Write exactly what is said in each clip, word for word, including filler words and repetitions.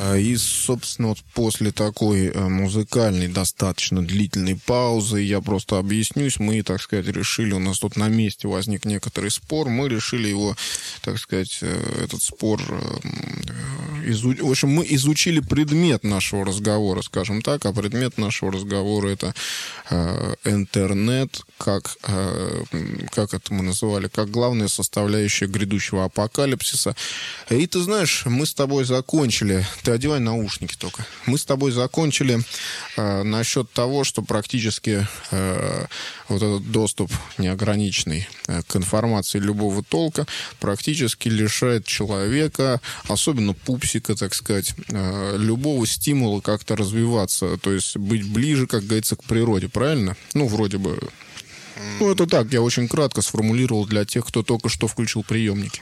И, собственно, вот после такой музыкальной, достаточно длительной паузы, я просто объяснюсь, мы, так сказать, решили, у нас тут на месте возник некоторый спор, мы решили его, так сказать, этот спор изучить. В общем, мы изучили предмет нашего разговора, скажем так, а предмет нашего разговора — это э, интернет, как, э, как это мы называли, как главная составляющая грядущего апокалипсиса. И ты знаешь, мы с тобой закончили, ты одевай наушники только, мы с тобой закончили э, насчет того, что практически э, вот этот доступ неограниченный э, к информации любого толка практически лишает человека, особенно пупсика, так сказать, э, любого стимула как-то развиваться, то есть быть ближе, как говорится, к природе, правильно? Ну, вроде бы. Ну, это так, я очень кратко сформулировал для тех, кто только что включил приемники.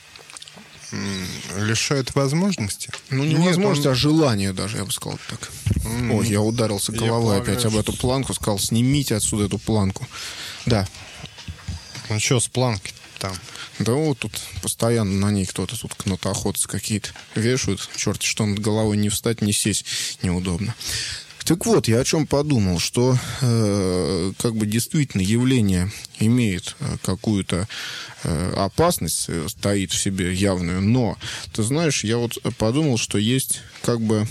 Лишает возможности? Ну, не возможности, он... а желания даже, я бы сказал так. Mm. Ой, я ударился головой я опять об эту планку, сказал, снимите отсюда эту планку. Да. Ну, что с планки там? Да вот тут постоянно на ней кто-то, тут канатоходцы какие-то вешают. Черт, что над головой не встать, не сесть неудобно. Так вот, я о чем подумал, что э, как бы действительно явление имеет какую-то э, опасность, стоит в себе явную, но, ты знаешь, я вот подумал, что есть как бы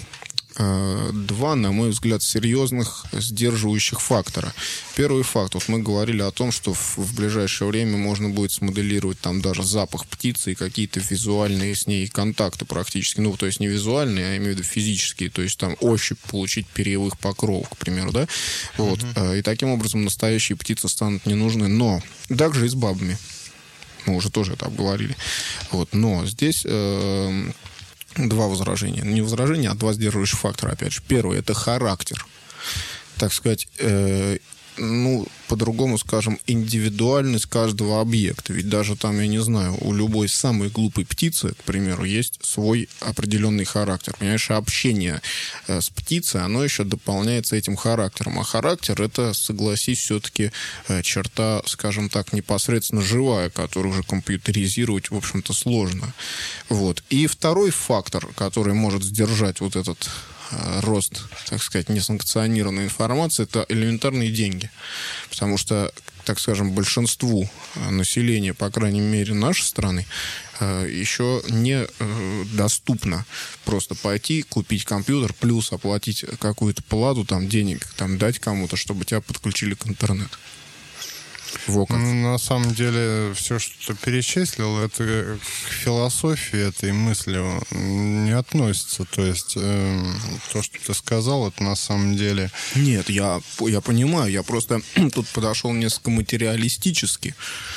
э, два, на мой взгляд, серьезных сдерживающих фактора. Первый факт, вот мы говорили о том, что в, в ближайшее время можно будет смоделировать там даже запах птицы и какие-то визуальные с ней контакты практически, ну, то есть не визуальные, а имею в виду физические, то есть там ощупь получить перьевых покровов, к примеру, да, вот, mm-hmm. и таким образом настоящие птицы станут не нужны, но также и с бабами, мы уже тоже это обговорили, вот, но здесь... Э- Два возражения. Не возражения, а два сдерживающих фактора, опять же. Первый — это характер. Так сказать, э, ну, по-другому скажем, индивидуальность каждого объекта. Ведь даже там, я не знаю, у любой самой глупой птицы, к примеру, есть свой определенный характер. Понимаешь, общение э, с птицей, оно еще дополняется этим характером. А характер — это, согласись, все-таки э, черта, скажем так, непосредственно живая, которую уже компьютеризировать, в общем-то, сложно. Вот. И второй фактор, который может сдержать вот этот рост, так сказать, несанкционированной информации, это элементарные деньги. Потому что, так скажем, большинству населения, по крайней мере, нашей страны, еще не доступно просто пойти, купить компьютер, плюс оплатить какую-то плату, там, денег, там, дать кому-то, чтобы тебя подключили к интернету. Ну, на самом деле, все, что ты перечислил, это к философии этой мысли не относится. То есть, э, то, что ты сказал, это на самом деле... Нет, я, я понимаю, я просто тут подошел несколько материалистически.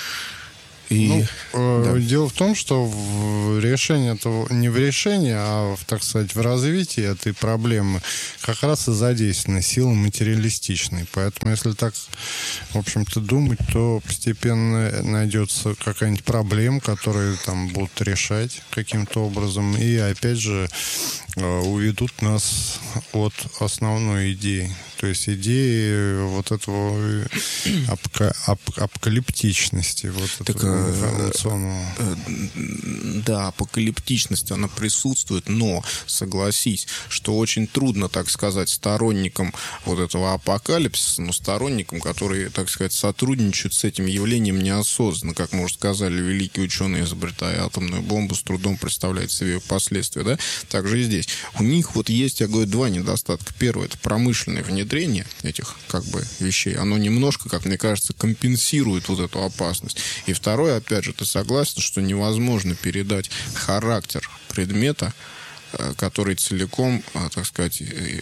И... Ну, э, да. Дело в том, что в решении этого, не в решении, а, в, так сказать, в развитии этой проблемы как раз и задействованы силы материалистичные. Поэтому, если так, в общем-то, думать, то постепенно найдется какая-нибудь проблема, которые там будут решать каким-то образом. И, опять же, э, уведут нас от основной идеи. То есть идеи вот этого апка- ап- апокалиптичности, вот так, этого информационного. Э, э, да, апокалиптичность, она присутствует, но согласись, что очень трудно, так сказать, сторонникам вот этого апокалипсиса, но сторонникам, которые, так сказать, сотрудничают с этим явлением неосознанно, как мы уже сказали, великие ученые, изобретая атомную бомбу, с трудом представляют себе последствия, да, также и здесь. У них вот есть, я говорю, два недостатка. Первый — это промышленное внедрение этих как бы вещей, оно немножко, как мне кажется, компенсирует вот эту опасность. И второе, опять же, ты согласен, что невозможно передать характер предмета, который целиком, так сказать,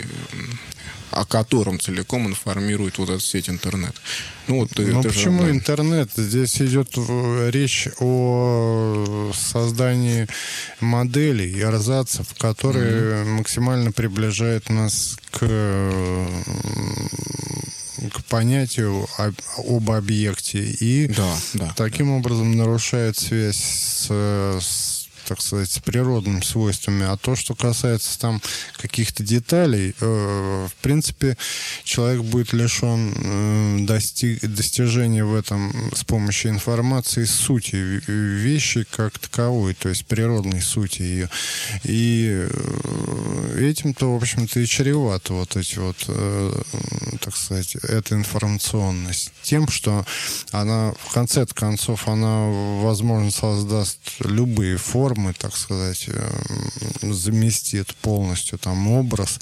о котором целиком информирует вот эта сеть интернет. Ну, вот ты, Но ты почему же, да. интернет? Здесь идет речь о создании моделей, эрзацев, которые mm-hmm. максимально приближают нас к, к понятию об, об объекте и да, да, таким да. образом нарушает связь с, с так сказать, с природными свойствами. А то, что касается там каких-то деталей, э, в принципе, человек будет лишен э, достиг, достижения в этом с помощью информации сути вещи как таковой, то есть природной сути ее. И э, этим-то, в общем-то, и чревато вот эти вот, э, так сказать, эта информационность. Тем, что она, в конце концов, она, возможно, создаст любые формы, так сказать, заместит полностью там образ,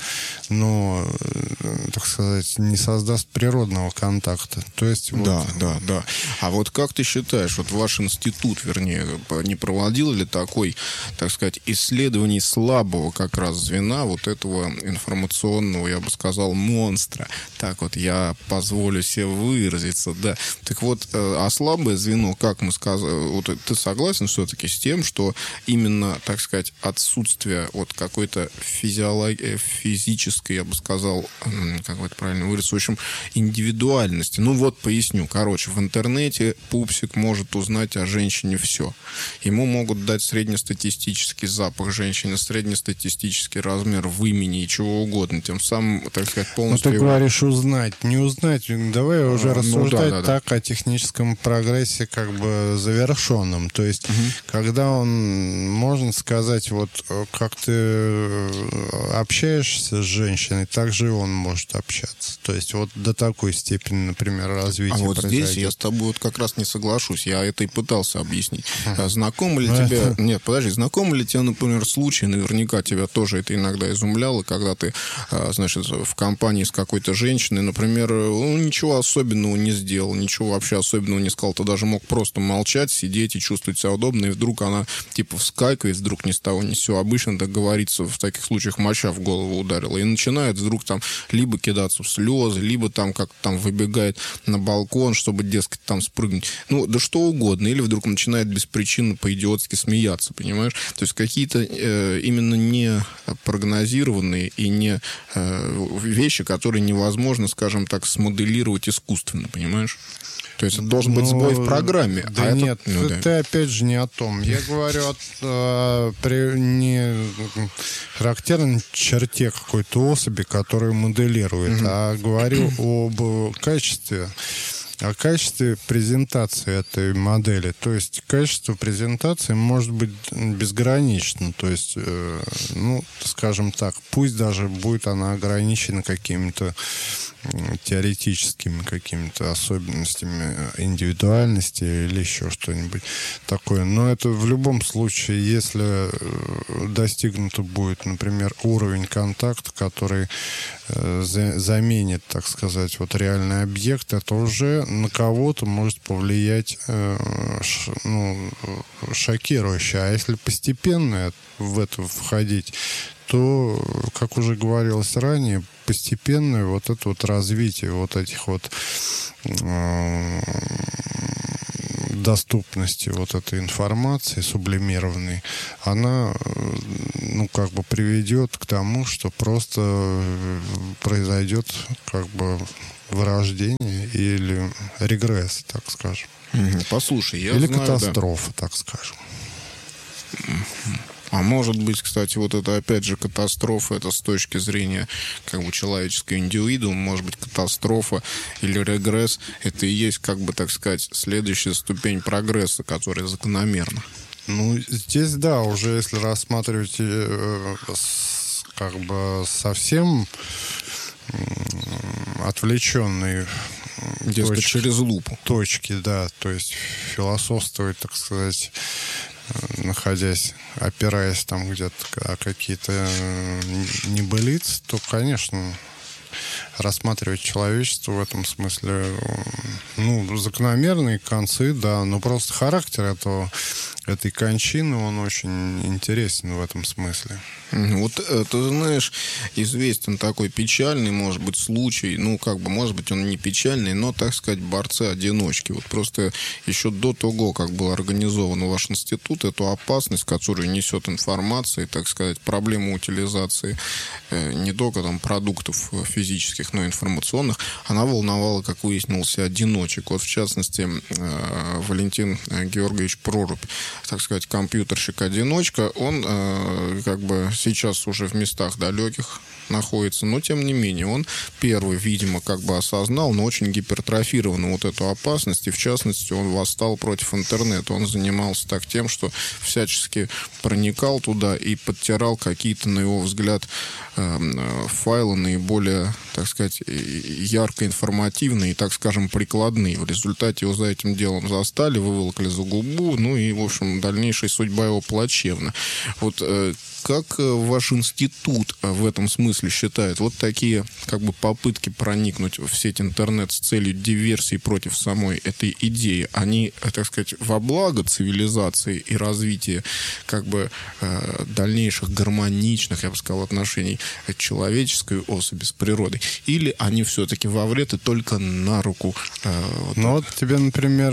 но, так сказать, не создаст природного контакта. То есть, вот... Да, да, да. А вот как ты считаешь, вот ваш институт, вернее, не проводил ли такой, так сказать, исследований слабого как раз звена вот этого информационного, я бы сказал, монстра? Так вот, я позволю себе выразиться, да. Так вот, а слабое звено, как мы сказали, вот ты согласен все-таки с тем, что именно, так сказать, отсутствие вот какой-то физиологии, физической, я бы сказал, как бы это правильно выразиться, в общем, индивидуальности. Ну вот, поясню. Короче, в интернете пупсик может узнать о женщине все. Ему могут дать среднестатистический запах женщины, среднестатистический размер в имени и чего угодно. Тем самым, так сказать, полностью... Ну, ты его... говоришь узнать, не узнать. Давай уже а, рассуждать ну, да, да, так да. о техническом прогрессе как бы завершенном. То есть, угу. когда он, можно сказать, вот как ты общаешься с женщиной, так же и он может общаться. То есть, вот до такой степени, например, развития А вот произойдет. здесь я с тобой вот как раз не соглашусь. Я это и пытался объяснить. Знакомы ли тебе... Нет, подожди. Знакомы ли тебе, например, случаи, наверняка тебя тоже это иногда изумляло, когда ты, значит, в компании с какой-то женщиной, например, он ничего особенного не сделал, ничего вообще особенного не сказал. Ты даже мог просто молчать, сидеть и чувствовать себя удобно, и вдруг она, типа, вскакивает, вдруг ни с того ни с сего. Обычно, так говорится, в таких случаях моча в голову ударила. И начинает вдруг там либо кидаться в слезы, либо там как-то там выбегает на балкон, чтобы, дескать, там спрыгнуть. Ну, да что угодно. Или вдруг начинает беспричинно по-идиотски смеяться, понимаешь? То есть какие-то э, именно не прогнозированные и не э, вещи, которые невозможно, скажем так, смоделировать искусственно, понимаешь? То есть это должен быть сбой в программе. Да а нет, это, ну, ты, да. ты опять же не о том. Я говорю о, о при, не характерной черте какой-то особи, которую моделирует, mm-hmm. а говорю об качестве. О качестве презентации этой модели. То есть качество презентации может быть безгранично. То есть, э, ну, скажем так, пусть даже будет она ограничена какими-то теоретическими какими-то особенностями индивидуальности или еще что-нибудь такое. Но это в любом случае, если достигнуто будет, например, уровень контакта, который заменит, так сказать, вот реальный объект, это уже на кого-то может повлиять ну, шокирующе. А если постепенно в это входить, то, как уже говорилось ранее, постепенное вот это вот развитие вот этих вот э, доступности вот этой информации сублимированной, она, ну, как бы приведет к тому, что просто произойдет как бы вырождение или регресс, так скажем. Послушай, я или знаю, катастрофа, да. так скажем. А может быть, кстати, вот это опять же катастрофа, это с точки зрения как бы человеческого индивидуума, может быть, катастрофа или регресс, это и есть, как бы, так сказать, следующая ступень прогресса, которая закономерна. Ну, здесь, да, уже если рассматривать э, с, как бы совсем э, отвлеченные Дескать, точки, через лупу. Точки, да, то есть философствовать, так сказать, находясь, опираясь там где-то о какие-то небылицы, то, конечно, рассматривать человечество в этом смысле, ну, закономерные концы, да, но просто характер этого, этой кончины, он очень интересен в этом смысле. Вот, ты знаешь, известен такой печальный, может быть, случай, ну, как бы, может быть, он не печальный, но, так сказать, борцы-одиночки. Вот просто еще до того, как был организован ваш институт, эту опасность, которую несет информация, так сказать, проблема утилизации э, не только там продуктов физических, но и информационных, она волновала, как выяснилось, одиночек. Вот, в частности, э, Валентин Георгиевич Прорубь так сказать, компьютерщик-одиночка, он э, как бы сейчас уже в местах далеких находится, но тем не менее он первый, видимо, как бы осознал, но очень гипертрофированно вот эту опасность, и в частности он восстал против интернета. Он занимался так тем, что всячески проникал туда и подтирал какие-то, на его взгляд, файлы наиболее, так сказать, ярко информативные и, так скажем, прикладные. В результате его за этим делом застали, выволокли за губу, ну и, в общем, дальнейшая судьба его плачевна. Вот как ваш институт в этом смысле считает? Вот такие как бы попытки проникнуть в сеть интернет с целью диверсии против самой этой идеи, они, так сказать, во благо цивилизации и развития как бы дальнейших гармоничных, я бы сказал, отношений человеческой особи с природой? Или они все-таки во вред и только на руку? Вот ну вот тебе, например,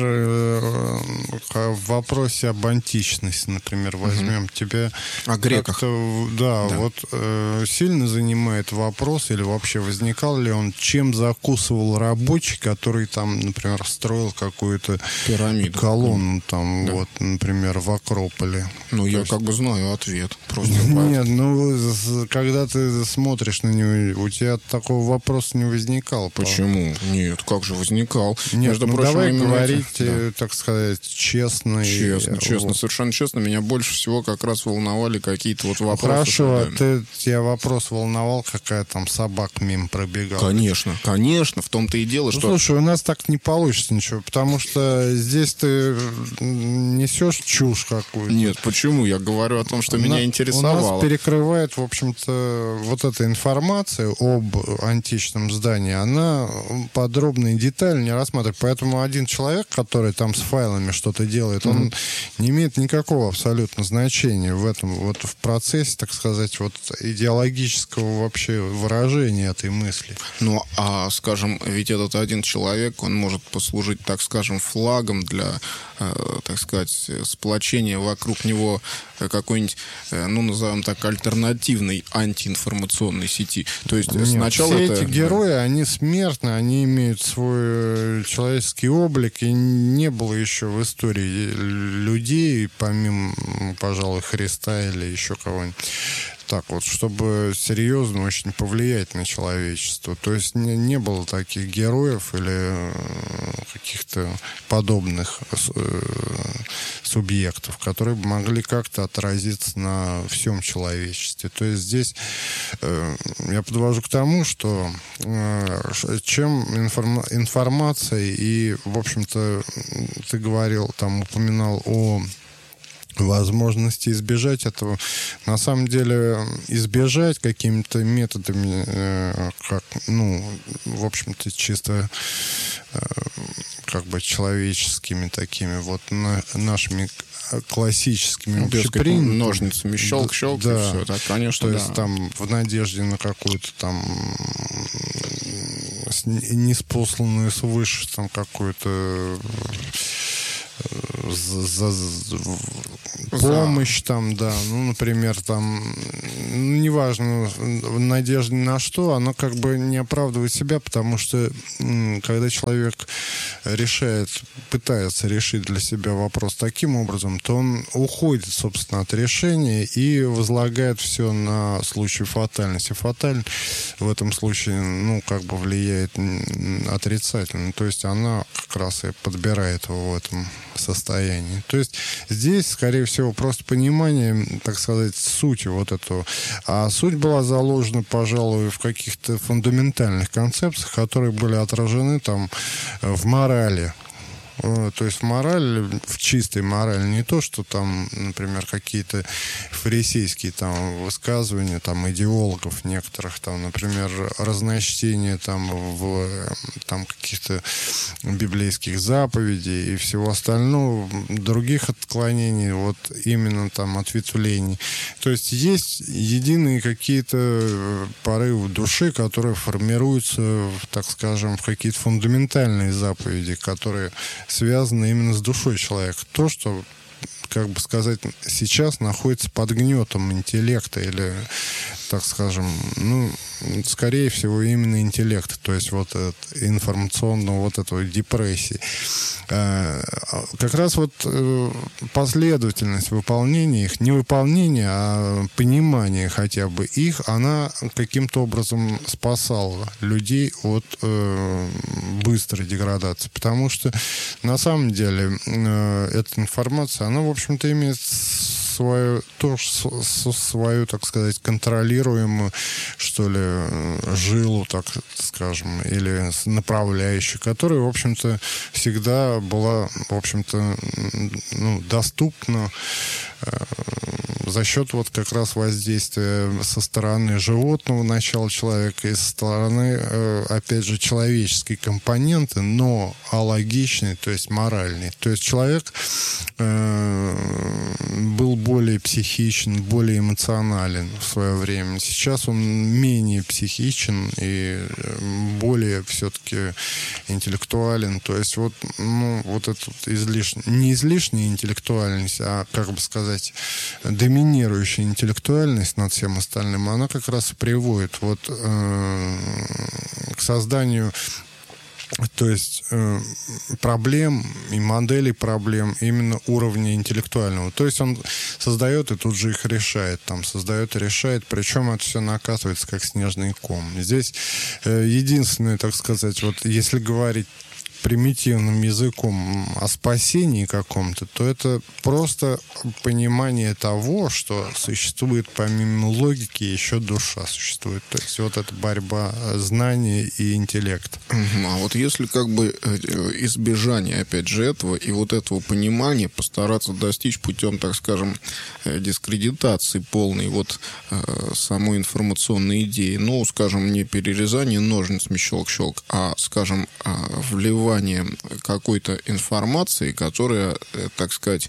в вопросе об античности, например, возьмем. Угу. Тебе... О греках. Да, да, вот э, сильно занимает вопрос, или вообще возникал ли он, чем закусывал рабочий, который там, например, строил какую-то пирамиду, колонну, там, да. Вот, например, в Акрополе. Ну, То я есть... как бы знаю ответ. Просто нет, ну, когда ты смотришь на него, у тебя такого вопроса не возникал. Почему? По... Нет, как же возникал? Нет, Между ну, прочим, давай говорить, эти... так сказать, честно. Честно, и... честно, вот. Совершенно честно. Меня больше всего как раз волновали какие-то вот вопросы. Хорошо, ты, тебя вопрос волновал, какая там собака мимо пробегала? Конечно, конечно, в том-то и дело, ну, что... Слушай, у нас так не получится ничего, потому что здесь ты несешь чушь какую-то. Нет, почему? Я говорю о том, что у меня на... интересовало. У нас перекрывает, в общем-то, вот эта информация об античном здании, она подробно и детально не рассматривает. Поэтому один человек, который там с файлами что-то делает, mm-hmm. он не имеет никакого абсолютно значения в этом, вот в процессе, так сказать, вот идеологического вообще выражения этой мысли. Ну, а, скажем, ведь этот один человек, он может послужить, так скажем, флагом для, э, так сказать, сплочения вокруг него какой-нибудь, э, ну, назовем так, альтернативной антиинформационной сети. То есть Нет, сначала все это... эти герои, они смертны, они имеют свой человеческий облик, и не было еще в истории людей, помимо, пожалуй, Христа или еще кого-нибудь, так вот, чтобы серьезно очень повлиять на человечество. То есть не, не было таких героев или каких-то подобных э, субъектов, которые бы могли как-то отразиться на всем человечестве. То есть здесь э, я подвожу к тому, что э, чем информ, информация и, в общем-то, ты говорил, там упоминал о возможности избежать этого. На самом деле, избежать какими-то методами, э, как, ну, в общем-то, чисто э, как бы человеческими такими, вот на, нашими классическими ну, общепринятыми ножницами щелк-щелк, да, и все. Так, конечно, то да. есть там в надежде на какую-то там неспосланную свыше там какую-то за, за, помощь там, да, ну, например, там, ну, неважно, надежда на что, она как бы не оправдывает себя, потому что когда человек решает, пытается решить для себя вопрос таким образом, то он уходит, собственно, от решения и возлагает все на случай фатальности. Фаталь в этом случае, ну, как бы влияет отрицательно, то есть она как раз и подбирает его в этом состоянии. То есть здесь, скорее всего, просто понимание, так сказать, сути вот этого. А суть была заложена, пожалуй, в каких-то фундаментальных концепциях, которые были отражены там в морали. То есть мораль, в чистой морали, не то, что там, например, какие-то фарисейские там высказывания там идеологов некоторых, там, например, разночтение там в там каких-то библейских заповедей и всего остального, других отклонений, вот именно там ответвлений. То есть есть единые какие-то порывы души, которые формируются, так скажем, в какие-то фундаментальные заповеди, которые связано именно с душой человека. То, что, как бы сказать, сейчас находится под гнетом интеллекта или так скажем, ну, скорее всего, именно интеллект, то есть вот информационного вот этого депрессии. Как раз вот последовательность выполнения их, не выполнение, а понимание хотя бы их, она каким-то образом спасала людей от э, быстрой деградации. Потому что на самом деле э, эта информация, она, в общем-то, имеет свою, тоже свою, так сказать, контролируемую, что ли, жилу, так скажем, или направляющую, которая, в общем-то, всегда была, в общем-то, ну, доступна э, за счет вот как раз воздействия со стороны животного начала человека и со стороны, э, опять же, человеческой компоненты, но алогичной, то есть моральной. То есть человек э, был более психичен, более эмоционален в свое время. Сейчас он менее психичен и более все-таки интеллектуален. То есть вот, ну, вот эта излишняя, не излишняя интеллектуальность, а, как бы сказать, доминирующая интеллектуальность над всем остальным, она как раз и приводит вот э, к созданию, то есть э, проблем и моделей проблем именно уровня интеллектуального. То есть он создает и тут же их решает. Там создает и решает, причем это все накатывается как снежный ком. Здесь э, единственное, так сказать, вот если говорить примитивным языком о спасении каком-то, то это просто понимание того, что существует помимо логики еще душа существует. То есть вот эта борьба знания и интеллекта. А вот если как бы избежание, опять же, этого и вот этого понимания постараться достичь путем, так скажем, дискредитации полной вот самой информационной идеи, ну, скажем, не перерезание ножницами щелк-щелк, а, скажем, вливание какой-то информации, которая, так сказать,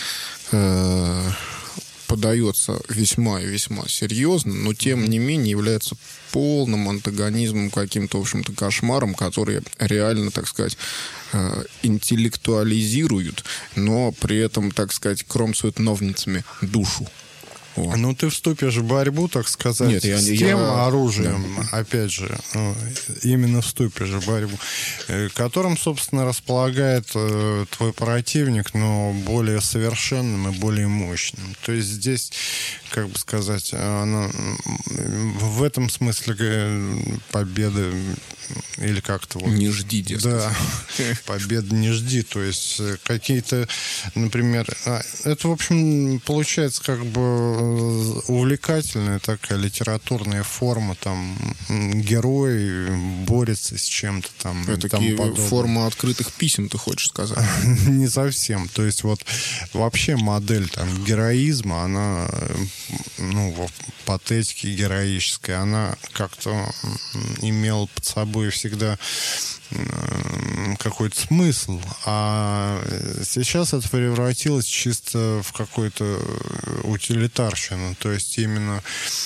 подается весьма и весьма серьезно, но тем не менее является полным антагонизмом, каким-то, в общем-то, кошмаром, который реально, так сказать, интеллектуализируют, но при этом, так сказать, кромсают ножницами душу. О. Ну, ты вступишь в борьбу, так сказать, Нет, я, с тем я... оружием, да. опять же, именно вступишь в борьбу, которым, собственно, располагает твой противник, но более совершенным и более мощным. То есть здесь, как бы сказать, она, в этом смысле победы или как-то вот... Не жди, дескать. Да, победы не жди. То есть какие-то, например... Это, в общем, получается как бы увлекательная такая литературная форма, там герой борется с чем-то там. Это такие формы открытых писем, ты хочешь сказать? Не совсем. То есть вот вообще модель там героизма, она, ну, в патетике героической, она как-то имела под собой всегда какой-то смысл, а сейчас это превратилось чисто в какую-то утилитарщину, то есть именно,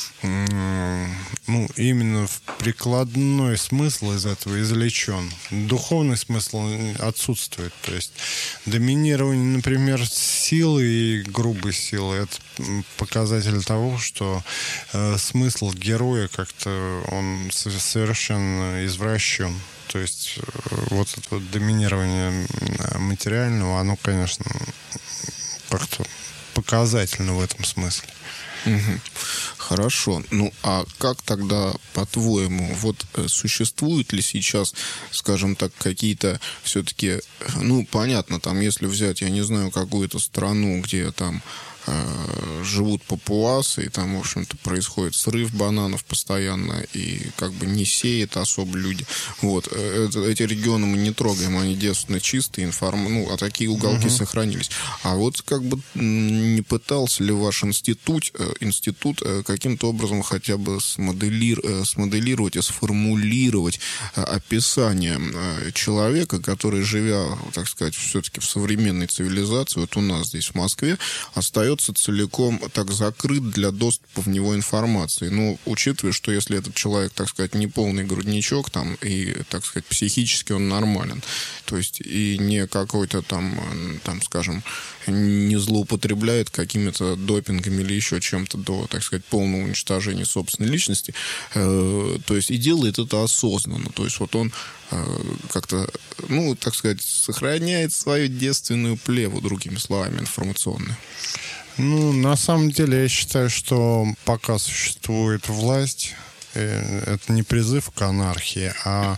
ну, именно в прикладной смысл из этого извлечен. Духовный смысл отсутствует, то есть доминирование, например, силы и грубой силы — это показатель того, что э, смысл героя как-то он совершенно извращен. То есть вот это вот доминирование материального, оно, конечно, как-то показательно в этом смысле. Угу. Хорошо. Ну, а как тогда, по-твоему, вот существуют ли сейчас, скажем так, какие-то все-таки, ну, понятно, там, если взять, я не знаю, какую-то страну, где там живут папуасы, и там, в общем-то, происходит срыв бананов постоянно, и как бы не сеют особо люди. Вот. Это, эти регионы мы не трогаем, они девственно чистые, информ... ну, а такие уголки uh-huh. сохранились. А вот как бы не пытался ли ваш институт, институт каким-то образом хотя бы смоделир... смоделировать и сформулировать описание человека, который, живя, так сказать, все-таки в современной цивилизации, вот у нас здесь в Москве, остается остается целиком так закрыт для доступа в него информации. Ну, учитывая, что если этот человек, так сказать, не полный грудничок, там, и, так сказать, психически он нормален, то есть и не какой-то там, там, скажем, не злоупотребляет какими-то допингами или еще чем-то до, так сказать, полного уничтожения собственной личности, э, то есть и делает это осознанно. То есть вот он э, как-то, ну, так сказать, сохраняет свою девственную плеву, другими словами, информационную. Ну, на самом деле, я считаю, что пока существует власть, это не призыв к анархии, а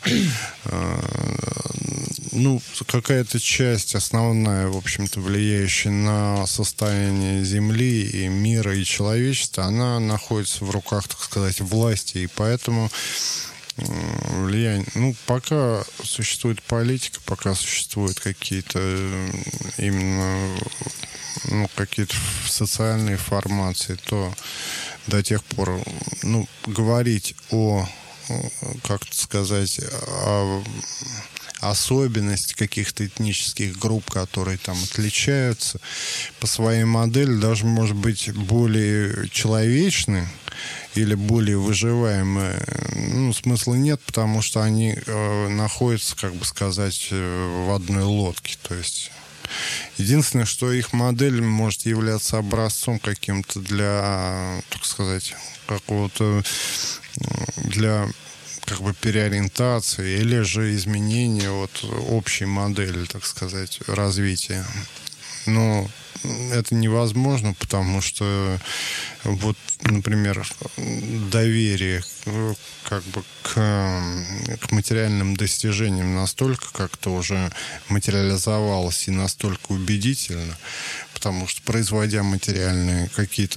ну, какая-то часть основная, в общем-то, влияющая на состояние Земли и мира, и человечества, она находится в руках, так сказать, власти, и поэтому влияние... Ну, пока существует политика, пока существуют какие-то именно ну, какие-то социальные формации, то до тех пор, ну, говорить о, как сказать, о особенности каких-то этнических групп, которые там отличаются по своей модели, даже, может быть, более человечны или более выживаемые, ну, смысла нет, потому что они э, находятся, как бы сказать, в одной лодке, то есть... Единственное, что их модель может являться образцом каким-то для, так сказать, какого-то, для как бы переориентации или же изменения вот общей модели, так сказать, развития. Но это невозможно, потому что вот, например, доверие как бы к, к материальным достижениям настолько как-то уже материализовалось и настолько убедительно, потому что, производя материальные какие-то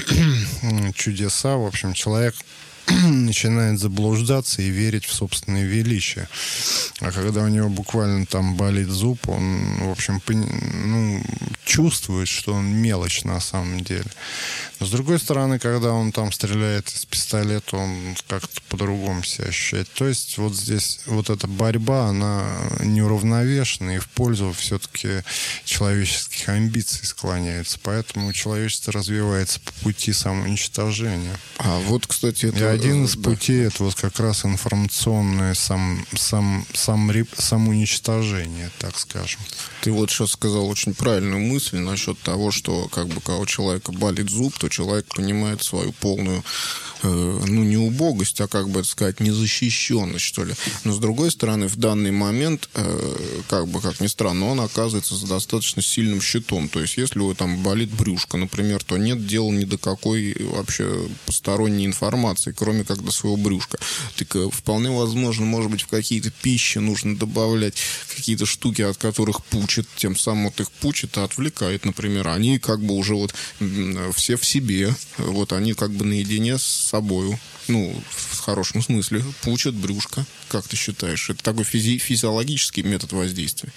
чудеса, в общем, человек начинает заблуждаться и верить в собственное величие. А когда у него буквально там болит зуб, он, в общем, ну, чувствует, что он мелочь на самом деле. Но с другой стороны, когда он там стреляет из пистолета, он как-то по-другому себя ощущает. То есть вот здесь вот эта борьба, она неуравновешена и в пользу все-таки человеческих амбиций склоняется. Поэтому человечество развивается по пути самоуничтожения. А вот, кстати, это... И один из да. путей это вот как раз информационное сам, сам, сам, самоуничтожение, так скажем. Ты вот сейчас сказал очень правильную мысль насчет того, что как бы когда у человека болит зуб, то человек понимает свою полную, э, ну, не убогость, а, как бы это сказать, незащищенность, что ли. Но, с другой стороны, в данный момент, э, как бы, как ни странно, он оказывается за достаточно сильным щитом. То есть, если у там болит брюшко, например, то нет дела ни до какой вообще посторонней информации, кроме как до своего брюшка. Так вполне возможно, может быть, в какие-то пищи нужно добавлять какие-то штуки, от которых пучит, тем самым вот их пучит и отвлекает, например. Они как бы уже вот все в себе, вот они как бы наедине с собою, ну, в хорошем смысле, пучат брюшко. Как ты считаешь? Это такой физи- физиологический метод воздействия?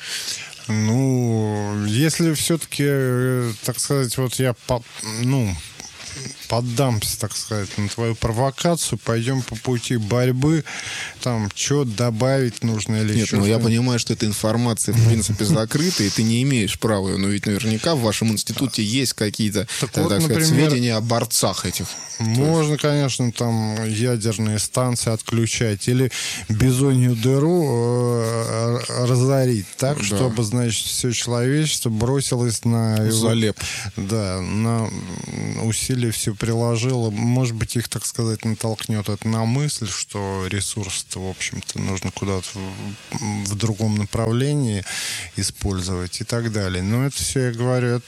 Ну, если все-таки, так сказать, вот я, по, ну, поддамся, так сказать, на твою провокацию, пойдем по пути борьбы, там, что добавить нужно или Нет, что. ну я понимаю, что эта информация, в принципе, закрыта, и ты не имеешь права, но ведь наверняка в вашем институте есть какие-то, так, так вот, сказать, например, сведения о борцах этих. Можно, конечно, там ядерные станции отключать или бизонью дыру э, разорить так, да, чтобы, значит, все человечество бросилось на... Залеп. Да, на усилия все приложило. Может быть, их, так сказать, натолкнет это на мысль, что ресурсы-то, в общем-то, нужно куда-то в, в другом направлении использовать и так далее. Но это все, я говорю, это,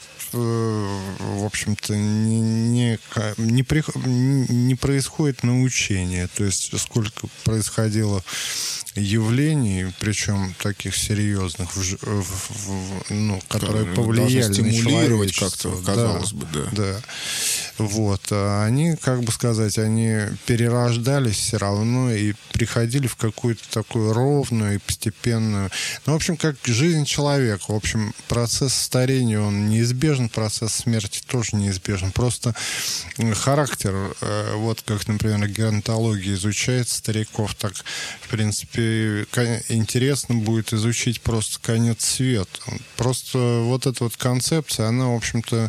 в общем-то, не, не, не, при, не происходит научение. То есть, сколько происходило явлений, причем таких серьезных, в, в, в, ну, которые да, повлияли на человечество. Как-то, казалось да, бы, да. да. Вот. Они, как бы сказать, они перерождались все равно и приходили в какую-то такую ровную и постепенную... Ну, в общем, как жизнь человека. В общем, процесс старения, он неизбежен, процесс смерти тоже неизбежен. Просто характер, вот как, например, геронтология изучает стариков, так, в принципе, интересно будет изучить просто конец света. Просто вот эта вот концепция, она, в общем-то,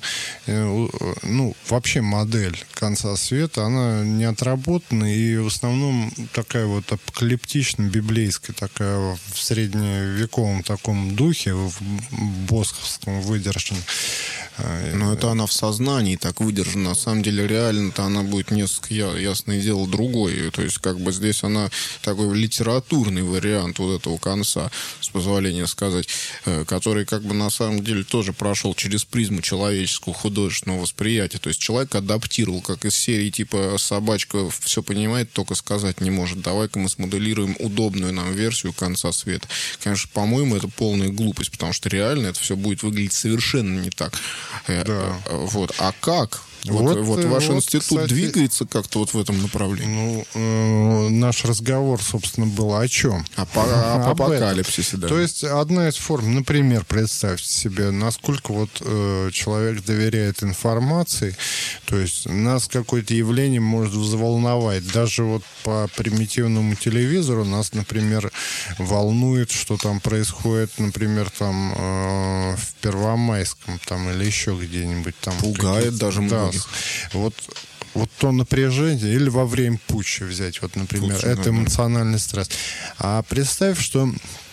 ну, вообще модель конца света, она не отработана и в основном такая вот апокалиптично-библейская, такая в средневековом таком духе, в босховском выдержана. Но это она в сознании так выдержана. На самом деле, реально-то она будет несколько, ясное дело, другой. То есть, как бы здесь она такой литературный вариант вот этого конца, с позволения сказать, который, как бы, на самом деле, тоже прошел через призму человеческого художественного восприятия. То есть, человек адаптировал, как из серии, типа, собачка все понимает, только сказать не может. Давай-ка мы смоделируем удобную нам версию конца света. Конечно, по-моему, это полная глупость, потому что реально это все будет выглядеть совершенно не так. Да. Вот. А как? Вот, вот, вот ваш вот, институт, кстати, двигается как-то вот в этом направлении? Ну, э, наш разговор, собственно, был о чем? О, о, об апокалипсисе, да. То есть одна из форм, например, представьте себе, насколько вот э, человек доверяет информации, то есть нас какое-то явление может взволновать. Даже вот по примитивному телевизору нас, например, волнует, что там происходит, например, там э, в Первомайском там, или еще где-нибудь там. Пугает даже многих. Вот, вот то напряжение, или во время путча взять, вот, например, Путча, это да, эмоциональный стресс. А представь, что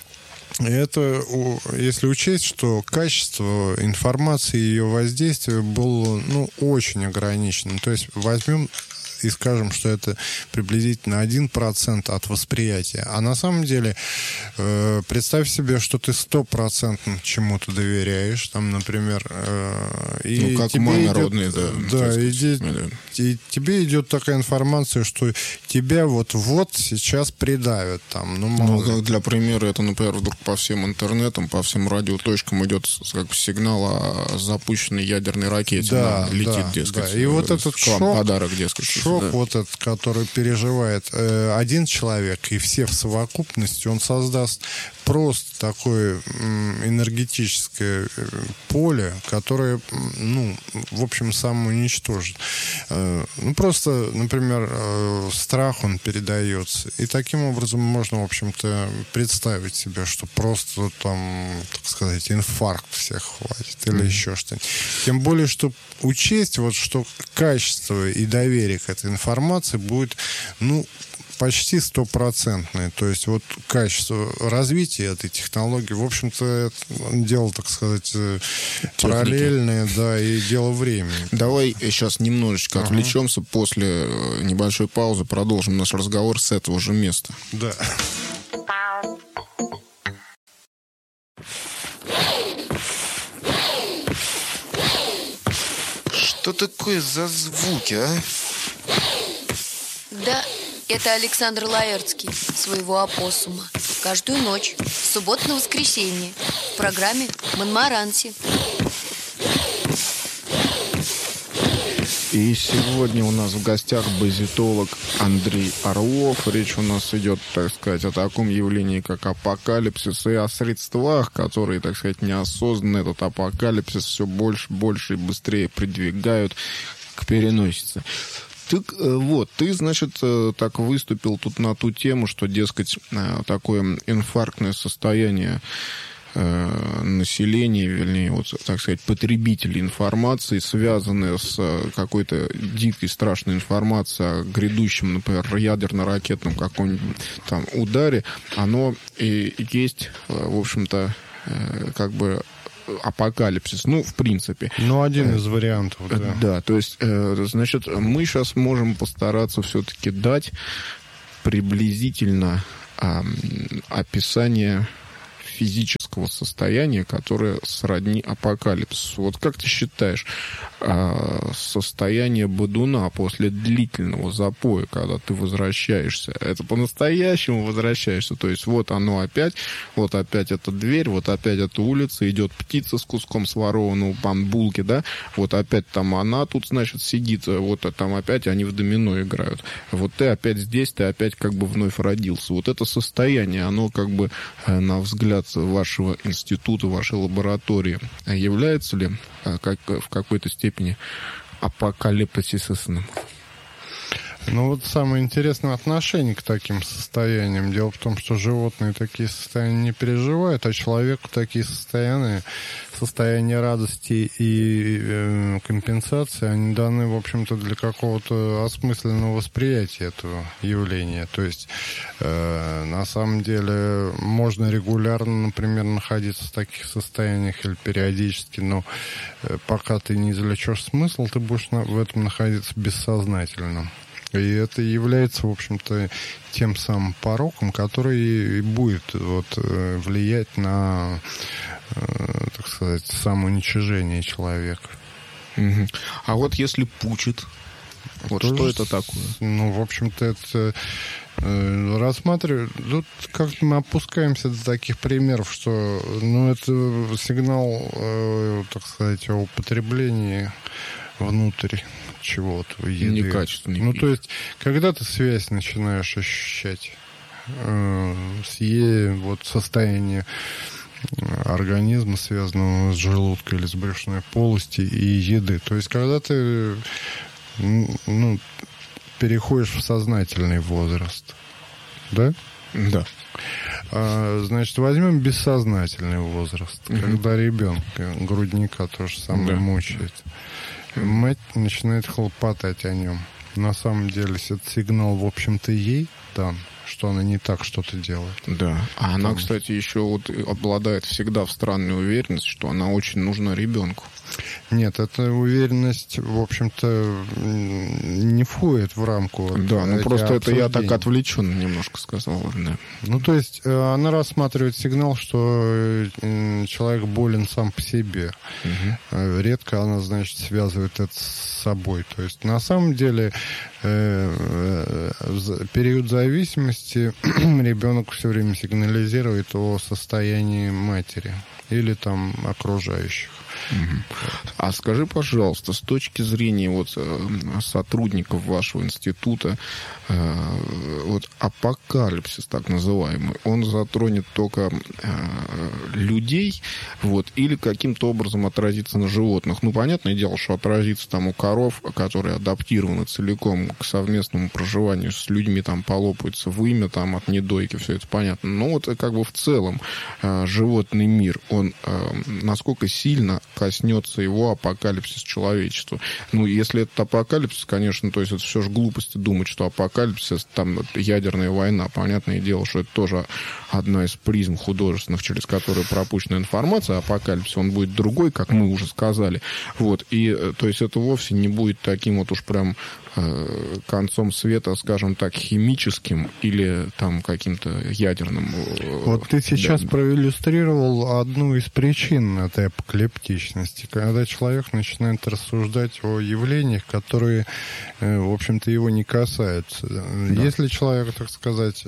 это, если учесть, что качество информации и ее воздействия было, ну, очень ограничено. То есть возьмем и скажем, что это приблизительно один процент от восприятия. А на самом деле, э, представь себе, что ты стопроцентно чему-то доверяешь, там, например, э, и ну, как тебе мой идет, народный, да. Да, иди, и тебе идет такая информация, что тебя вот-вот сейчас придавят. Там, ну, ну, как для примера, это, например, вдруг по всем интернетам, по всем радиоточкам идет как сигнал о запущенной ядерной ракете. Да, летит, да, дескать. Да. И вот этот шок, подарок, дескать. Шок, да. Вот этот, который переживает э, один человек, и все в совокупности, он создаст просто такое м, энергетическое поле, которое, ну, в общем, самоуничтожит. Э, ну, просто, например, э, страх, он передается. И таким образом можно, в общем-то, представить себе, что просто там, так сказать, инфаркт всех хватит или mm-hmm. еще что-нибудь. Тем более, что учесть, вот, что качество и доверие к этой информации будет, ну, почти стопроцентное. То есть вот качество развития этой технологии, в общем-то, это дело, так сказать, техники. Параллельное, да, и дело времени. Давай сейчас немножечко ага. отвлечемся, после небольшой паузы продолжим наш разговор с этого же места. Да. Что такое за звуки, а? Да, это Александр Лаэртский, своего опоссума. Каждую ночь, в субботу на воскресенье, в программе «Монмаранси». И сегодня у нас в гостях базитолог Андрей Орлов. Речь у нас идет, так сказать, о таком явлении, как апокалипсис, и о средствах, которые, так сказать, неосознанно этот апокалипсис все больше, больше и быстрее придвигают к переносице. Ты, вот, ты, значит, так выступил тут на ту тему, что, дескать, такое инфарктное состояние населения, вернее, вот, так сказать, потребителей информации, связанные с какой-то дикой, страшной информацией о грядущем, например, ядерно-ракетном каком-нибудь там ударе, оно и есть, в общем-то, как бы апокалипсис, ну, в принципе. Ну, один из вариантов, да. Да, то есть, значит, мы сейчас можем постараться все-таки дать приблизительно описание физического состояния, которое сродни апокалипсису. Вот как ты считаешь, состояние бодуна после длительного запоя, когда ты возвращаешься, это по-настоящему возвращаешься? То есть вот оно опять, вот опять эта дверь, вот опять эта улица, идет птица с куском сворованного бамбулки, да, вот опять там она тут, значит, сидит, вот там опять они в домино играют. Вот ты опять здесь, ты опять как бы вновь родился. Вот это состояние, оно как бы, на взгляд вашего института, вашей лаборатории, является ли как, в какой-то степени апокалипсисным? Ну вот самое интересное отношение к таким состояниям. Дело в том, что животные такие состояния не переживают, а человеку такие состояния, состояния радости и э, компенсации, они даны, в общем-то, для какого-то осмысленного восприятия этого явления. То есть, э, на самом деле, можно регулярно, например, находиться в таких состояниях или периодически, но э, пока ты не извлечешь смысл, ты будешь на, в этом находиться бессознательно. И это является, в общем-то, тем самым пороком, который и будет вот, влиять на, так сказать, самоуничижение человека. Угу. А вот если пучит, вот Тоже, что это такое? Ну, в общем-то, это э, рассматривать. Тут как-то мы опускаемся до таких примеров, что, ну, это сигнал, э, так сказать, о употреблении внутрь чего-то, еды. Некачественный. Ну, то есть, когда ты связь начинаешь ощущать э, с е, вот состояние организма, связанного с желудком или с брюшной полостью и еды. То есть, когда ты ну, переходишь в сознательный возраст. Да? Да. А, значит, возьмем бессознательный возраст, угу. когда ребенка, грудника то же самое да. мучает. Мать начинает хлопотать о нем. На самом деле, это сигнал, в общем-то, ей дан, что она не так что-то делает. Да. А она, кстати, еще вот обладает всегда в странной уверенности, что она очень нужна ребенку. Нет, эта уверенность, в общем-то, не входит в рамку. Да, ну просто это я так отвлеченно немножко сказал. Да. Ну, то есть, она рассматривает сигнал, что человек болен сам по себе. Угу. Редко она, значит, связывает это с собой. То есть, на самом деле, в период зависимости ребенок все время сигнализирует о состоянии матери или там окружающих. А скажи, пожалуйста, с точки зрения вот сотрудников вашего института, вот апокалипсис так называемый, он затронет только людей, вот, или каким-то образом отразится на животных? Ну, понятное дело, что отразится там у коров, которые адаптированы целиком к совместному проживанию с людьми, там полопаются вымя там от недойки, все это понятно. Но вот как бы в целом животный мир, он насколько сильно коснется его апокалипсис человечества. Ну, если это апокалипсис, конечно, то есть это все же глупости думать, что апокалипсис, там, ядерная война. Понятное дело, что это тоже одна из призм художественных, через которые пропущена информация. Апокалипсис, он будет другой, как мы уже сказали. Вот. И, то есть это вовсе не будет таким вот уж прям концом света, скажем так, химическим или там каким-то ядерным. Вот ты сейчас да. проиллюстрировал одну из причин этой апокалиптичности, когда человек начинает рассуждать о явлениях, которые, в общем-то, его не касаются. Да. Если человек, так сказать,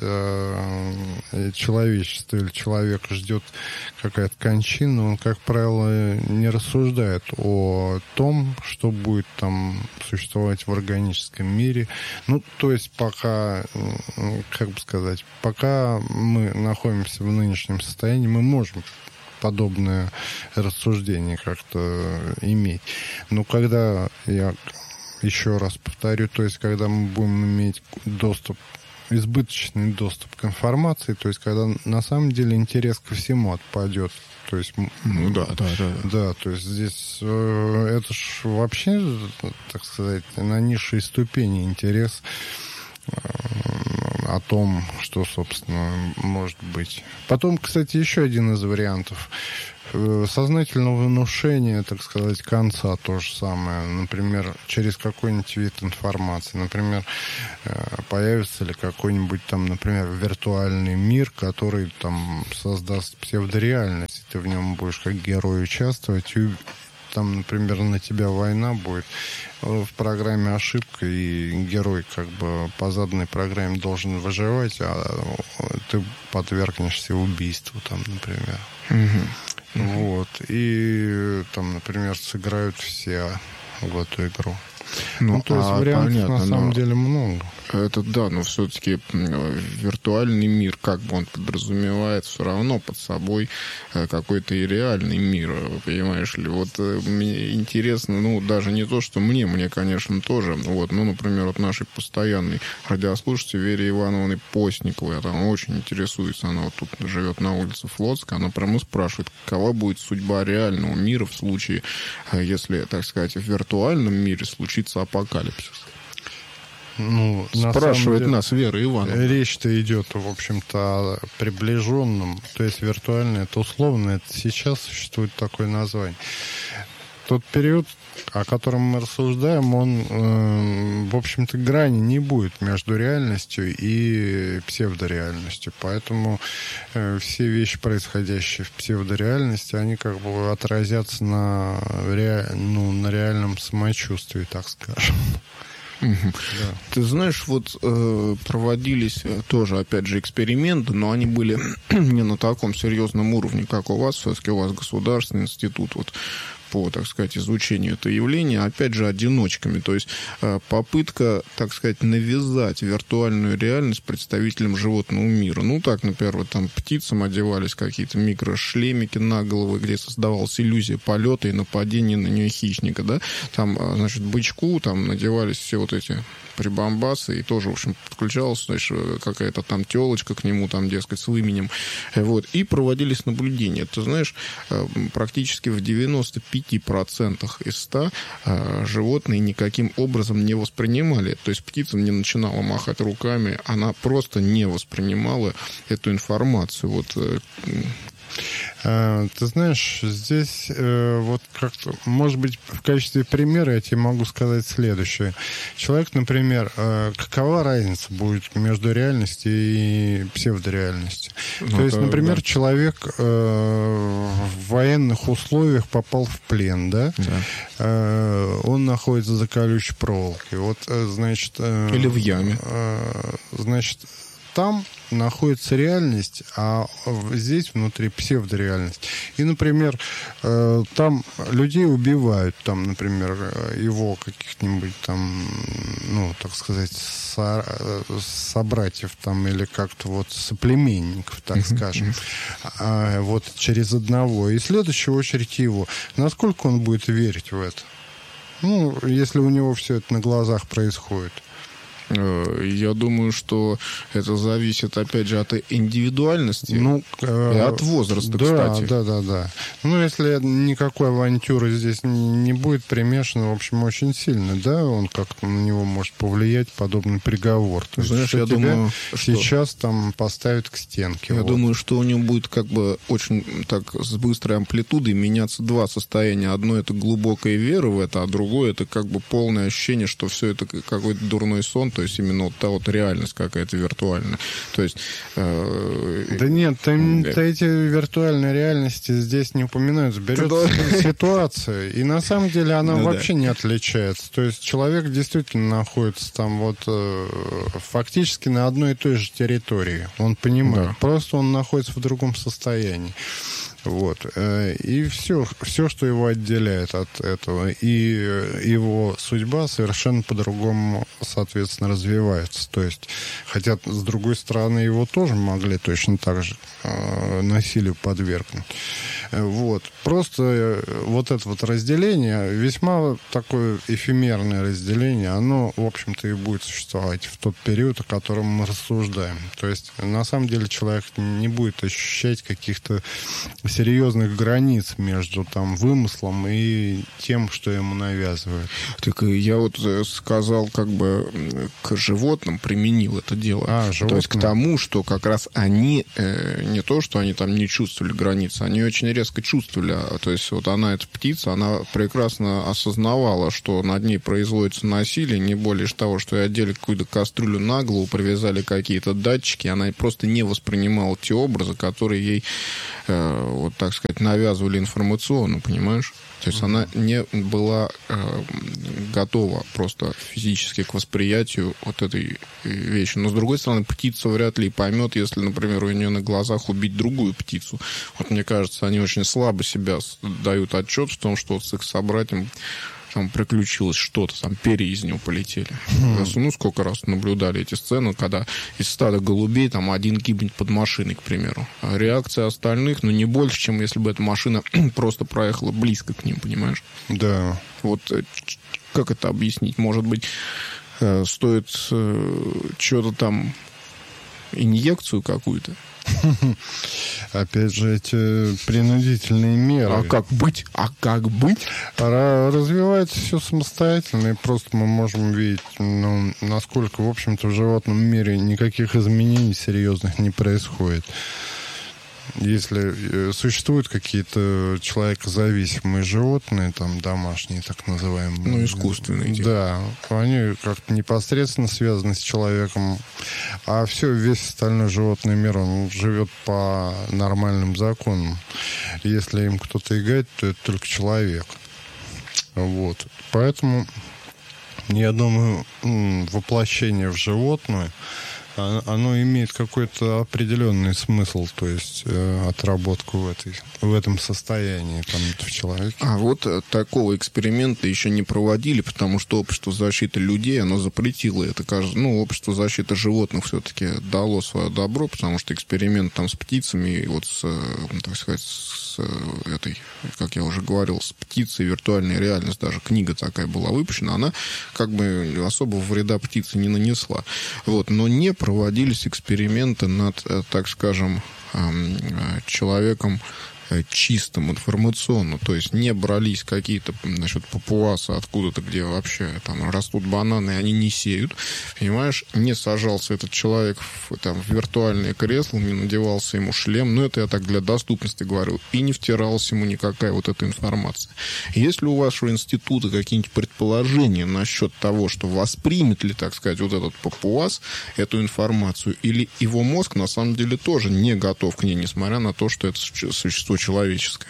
человечество или человек ждет какая-то кончина, он, как правило, не рассуждает о том, что будет там существовать в организме мире. Ну, то есть пока, как бы сказать, пока мы находимся в нынешнем состоянии, мы можем подобное рассуждение как-то иметь. Но когда, я еще раз повторю, то есть когда мы будем иметь доступ, избыточный доступ к информации, то есть когда на самом деле интерес ко всему отпадет. То есть, ну да, да, да. Да, то есть здесь э, это ж вообще, так сказать, на низшей ступени интерес э, о том, что что, собственно, может быть. Потом, кстати, еще один из вариантов. Сознательного внушения, так сказать, конца то же самое. Например, через какой-нибудь вид информации. Например, появится ли какой-нибудь там, например, виртуальный мир, который там создаст псевдореальность. Ты в нем будешь как герой участвовать, и там, например, на тебя война будет. В программе ошибка, и герой как бы по заданной программе должен выживать, а ты подвергнешься убийству, там, например. Угу. Вот. И там, например, сыграют все в эту игру. Ну, ну то есть а, вариантов понятно, на самом но... деле много. Это да, но все-таки виртуальный мир, как бы он подразумевает, все равно под собой какой-то и реальный мир, понимаешь ли. Вот мне интересно, ну, даже не то, что мне, мне, конечно, тоже. Вот, ну, например, вот нашей постоянной радиослушатель Вере Ивановны Постниковой, она очень интересуется, она вот тут живет на улице Флотская, она прямо спрашивает, какова будет судьба реального мира в случае, если, так сказать, в виртуальном мире случится апокалипсис. Ну, спрашивает деле, нас Вера Ивановна. Речь-то идет, в общем-то, о приближенном, то есть виртуальное, это условно, это сейчас существует такое название. Тот период, о котором мы рассуждаем, он, э, в общем-то, грани не будет между реальностью и псевдореальностью. Поэтому э, все вещи, происходящие в псевдореальности, они как бы отразятся на, ре... ну, на реальном самочувствии, так скажем. Угу. Да. Ты знаешь, вот э, проводились тоже, опять же, эксперименты, но они были не на таком серьезном уровне, как у вас. Все-таки у вас государственный институт вот, по, так сказать, изучению этого явления, опять же, одиночками. То есть э, попытка, так сказать, навязать виртуальную реальность представителям животного мира. Ну, так, например, вот там птицам одевались какие-то микрошлемики на головы, где создавалась иллюзия полета и нападения на нее хищника, да. Там, значит, бычку там надевались все вот эти прибамбасы, и тоже, в общем, подключалась, значит, какая-то там телочка к нему, там, дескать, с выменем. Вот. И проводились наблюдения. Ты знаешь, практически в девяноста пяти процентах из ста животные никаким образом не воспринимали. То есть птица не начинала махать руками, она просто не воспринимала эту информацию. Вот. Ты знаешь, здесь э, вот как-то, может быть, в качестве примера я тебе могу сказать следующее. Человек, например, э, какова разница будет между реальностью и псевдореальностью? Ну, То есть, например, да. человек э, в военных условиях попал в плен, да? Да. Э, он находится за колючей проволокой. Вот, значит... Э, Или в яме. Э, значит... Там находится реальность, а здесь внутри псевдореальность. И, например, там людей убивают, там, например, его каких-нибудь там, ну, так сказать, со- собратьев там или как-то вот соплеменников, так uh-huh, скажем, uh-huh. А, вот через одного. И в следующую очередь его. Насколько он будет верить в это? Ну, если у него все это на глазах происходит. Я думаю, что это зависит, опять же, от индивидуальности ну, э, и от возраста, да, кстати. Да, да, да. Ну, если никакой авантюры здесь не будет примешано, в общем, очень сильно, да, он как-то на него может повлиять подобный приговор. То Знаешь, есть, я думаю, сейчас что... там поставят к стенке. Я вот. думаю, что у него будет как бы очень так с быстрой амплитудой меняться два состояния. Одно — это глубокая вера в это, а другое — это как бы полное ощущение, что все это какой-то дурной сон. То есть именно вот та вот реальность какая-то виртуальная. То есть... Э, да нет, там, да. эти виртуальные реальности здесь не упоминаются. Берется ситуация, и на самом деле она ну, вообще да. не отличается. То есть человек действительно находится там вот э, фактически на одной и той же территории. Он понимает. Да. Просто он находится в другом состоянии. Вот. И все, все, что его отделяет от этого. И его судьба совершенно по-другому, соответственно, развивается. То есть, хотя, с другой стороны, его тоже могли точно так же насилию подвергнуть. Вот. Просто вот это вот разделение, весьма такое эфемерное разделение, оно, в общем-то, и будет существовать в тот период, о котором мы рассуждаем. То есть, на самом деле, человек не будет ощущать каких-то серьезных границ между там вымыслом и тем, что ему навязывают. Так я вот сказал, как бы к животным применил это дело. А, то есть к тому, что как раз они, э, не то, что они там не чувствовали границы, они очень резко чувствовали. То есть вот она, эта птица, она прекрасно осознавала, что над ней производится насилие, не более того, что ей одели какую-то кастрюлю на голову, привязали какие-то датчики, она просто не воспринимала те образы, которые ей, э, вот так сказать, навязывали информационно, понимаешь? То есть она не была э, готова просто физически к восприятию вот этой вещи. Но, с другой стороны, птица вряд ли поймет, если, например, у нее на глазах убить другую птицу. Вот мне кажется, они очень слабо себя дают отчет в том, что вот с их собратьем там приключилось что-то, там перья из него полетели. Mm. Ну, сколько раз наблюдали эти сцены, когда из стада голубей там один гибнет под машиной, к примеру. А реакция остальных, ну, не больше, чем если бы эта машина просто проехала близко к ним, понимаешь? Да. Вот как это объяснить? Может быть, стоит что-то там, инъекцию какую-то? Опять же, эти принудительные меры. А как быть? А как быть? Развивается все самостоятельно, и просто мы можем видеть, ну, насколько, в общем-то, в животном мире никаких изменений серьезных не происходит. Если существуют какие-то человекозависимые животные, там, домашние, так называемые. Ну, искусственные. Да, они как-то непосредственно связаны с человеком, а все, весь остальной животный мир, он живет по нормальным законам. Если им кто-то играет, то это только человек. Вот. Поэтому, я думаю, воплощение в животное, оно имеет какой-то определенный смысл, то есть э, отработку в, этой, в этом состоянии там, в человеке. А вот такого эксперимента еще не проводили, потому что общество защиты людей, оно запретило это. Ну, общество защиты животных все-таки дало свое добро, потому что эксперимент там с птицами, вот с, так сказать, с этой, как я уже говорил, с птицей, виртуальная реальность, даже книга такая была выпущена, она как бы особого вреда птице не нанесла. Вот, но не проводились эксперименты над, так скажем, человеком чистым информационно, то есть не брались какие-то, значит, папуасы откуда-то, где вообще там растут бананы, и они не сеют, понимаешь, не сажался этот человек в, там, в виртуальное кресло, не надевался ему шлем, ну, это я так для доступности говорю, и не втиралась ему никакая вот эта информация. Если у вашего института какие-нибудь предположения насчет того, что воспримет ли, так сказать, вот этот папуас эту информацию, или его мозг на самом деле тоже не готов к ней, несмотря на то, что это существо человеческое?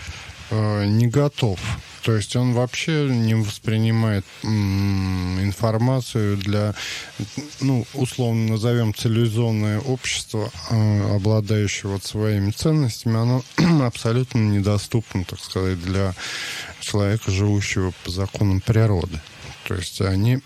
Не готов. То есть он вообще не воспринимает м- информацию для, ну, условно назовем, цивилизованное общество, э, обладающее вот своими ценностями, оно абсолютно недоступно, так сказать, для человека, живущего по законам природы. То есть они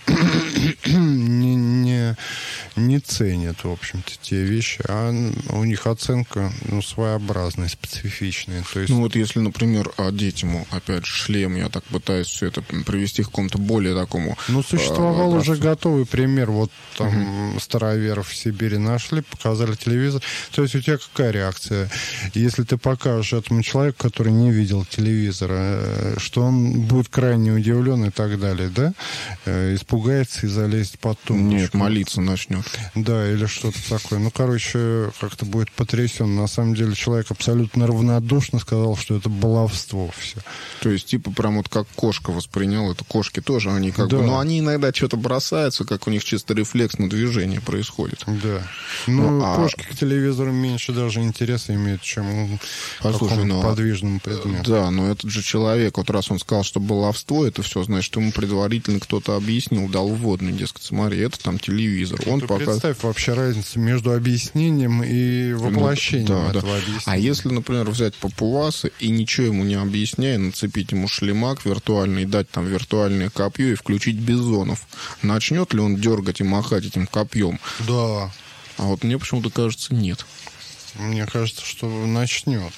не, не, не ценят, в общем-то, те вещи, а у них оценка, ну, своеобразная, специфичная. То есть... Ну вот если, например, одеть ему, опять же, шлем, я так пытаюсь все это привести к какому-то более такому... Ну, существовал а, уже готовый пример. Вот там угу. староверов в Сибири нашли, показали телевизор. То есть у тебя какая реакция? Если ты покажешь этому человеку, который не видел телевизора, что он будет крайне удивлен и так далее, да? Испугается и залезет под тумбочку. Нет, молиться начнет. Да, или что-то такое. Ну, короче, как-то будет потрясен. На самом деле человек абсолютно равнодушно сказал, что это баловство все. То есть, типа, прям вот как кошка воспринял. Это кошки тоже, они как да. бы... Ну, они иногда что-то бросаются, как у них чисто рефлексно движение происходит. Да. Ну, ну а... кошки к телевизору меньше даже интереса имеют, чем к какому-то ну, подвижному предмету. Да, но этот же человек, вот раз он сказал, что баловство, это все, значит, ему предварительно кто-то объяснил, дал вводный, дескать, смотри, это там телевизор. Он Ты пока... Представь вообще разницу между объяснением и воплощением ну, да, этого да. объяснения. А если, например, взять папуаса и ничего ему не объясняя, нацепить ему шлемак виртуальный, дать там виртуальное копье и включить бизонов, начнет ли он дергать и махать этим копьем? Да. А вот мне почему-то кажется, нет. Мне кажется, что начнет.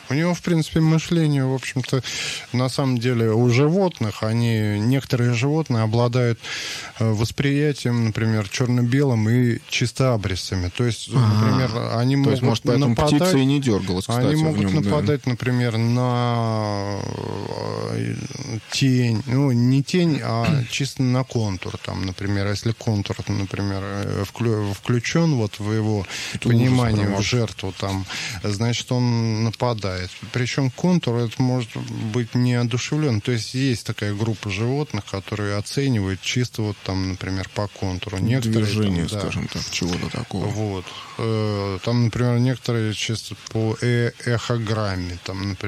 У него, в принципе, мышление, в общем-то, на самом деле у животных, они, некоторые животные обладают восприятием, например, черно-белым и чистоабрисами. То есть, например, А-а-а. они То могут есть, может, поэтому нападать... птица и не дергалась, кстати, Они могут в нем, нападать, да. например, на тень, ну, не тень, а чисто на контур, там, например, если контур, например, включен вот в его это понимание в жертву, там, значит, он нападает. Причем контур, это может быть неодушевлен. То есть есть такая группа животных, которые оценивают чисто вот там, например, по контуру. Некоторые, движение, там, да, скажем так, чего-то такого. Вот. Там, например, некоторые чисто по э- эхограмме, там, например,